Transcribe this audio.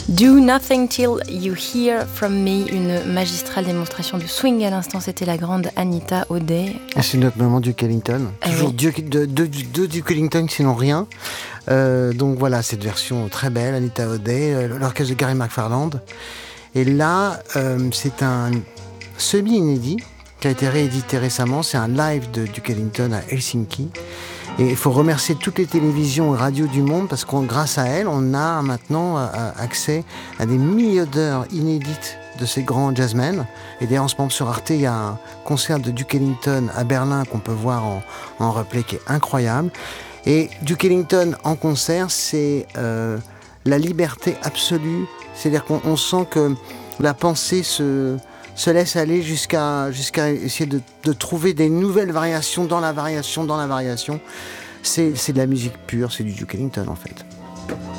Do Nothing Till You Hear From Me, une magistrale démonstration de swing à l'instant, c'était la grande Anita O'Day. Et c'est notre moment Duke Ellington. Toujours deux Duke Ellington, sinon rien. Donc voilà, cette version très belle, Anita O'Day, l'orchestre de Gary McFarland. Et là, c'est un semi-inédit qui a été réédité récemment. C'est un live de Duke Ellington à Helsinki. Et il faut remercier toutes les télévisions et radios du monde parce que grâce à elles, on a maintenant accès à des milliers d'heures inédites de ces grands jazzmen. Et d'ailleurs, en ce moment, sur Arte, il y a un concert de Duke Ellington à Berlin qu'on peut voir en replay qui est incroyable. Et Duke Ellington en concert, c'est la liberté absolue. C'est-à-dire qu'on sent que la pensée se laisse aller jusqu'à essayer de trouver des nouvelles variations dans la variation. C'est de la musique pure, c'est du Duke Ellington en fait.